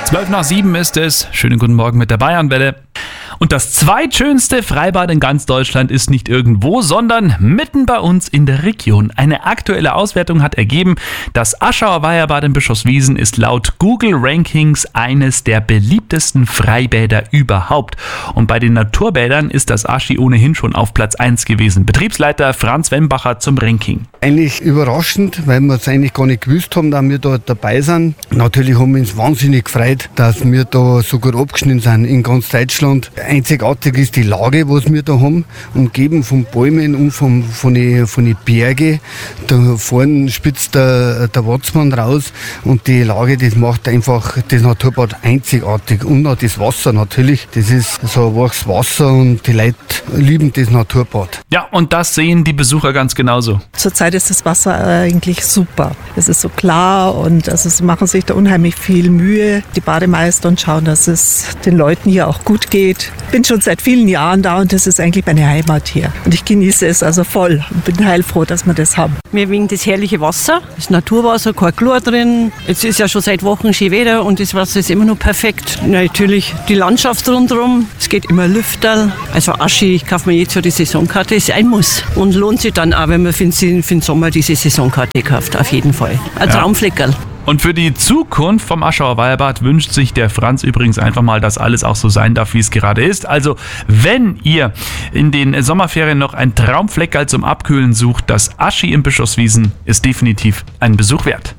6:12 ist es. Schönen guten Morgen mit der Bayernwelle. Und das zweitschönste Freibad in ganz Deutschland ist nicht irgendwo, sondern mitten bei uns in der Region. Eine aktuelle Auswertung hat ergeben, das Aschauer Weiherbad in Bischofswiesen ist laut Google Rankings eines der beliebtesten Freibäder überhaupt. Und bei den Naturbädern ist das Aschi ohnehin schon auf Platz 1 gewesen. Betriebsleiter Franz Wembacher zum Ranking. Eigentlich überraschend, weil wir es eigentlich gar nicht gewusst haben, dass wir da dabei sind. Natürlich haben wir uns wahnsinnig gefreut, dass wir da so gut abgeschnitten sind in ganz Deutschland. Einzigartig ist die Lage, was wir da haben, umgeben von Bäumen und von den Bergen. Da vorne spitzt der Watzmann raus und die Lage, das macht einfach das Naturbad einzigartig. Und auch das Wasser natürlich, das ist so ein waches Wasser und die Leute lieben das Naturbad. Ja, und das sehen die Besucher ganz genauso. Zurzeit ist das Wasser eigentlich super. Es ist so klar und sie machen sich da unheimlich viel Mühe, die Bademeister, und schauen, dass es den Leuten hier auch gut geht. Ich bin schon seit vielen Jahren da und das ist eigentlich meine Heimat hier. Und ich genieße es also voll und bin heilfroh, dass wir das haben. Mir wegen das herrliche Wasser, das Naturwasser, kein Chlor drin. Jetzt ist ja schon seit Wochen schön Wetter und das Wasser ist immer noch perfekt. Natürlich die Landschaft rundherum, es geht immer Lüfterl. Also Aschi, ich kaufe mir jetzt so die Saisonkarte, ist ein Muss. Und lohnt sich dann auch, wenn man für den Sommer diese Saisonkarte kauft, auf jeden Fall. Ein Traumfleckerl. Und für die Zukunft vom Aschauer Weiherbad wünscht sich der Franz übrigens einfach mal, dass alles auch so sein darf, wie es gerade ist. Also, wenn ihr in den Sommerferien noch ein Traumfleckerl zum Abkühlen sucht, das Aschi in Bischofswiesen ist definitiv einen Besuch wert.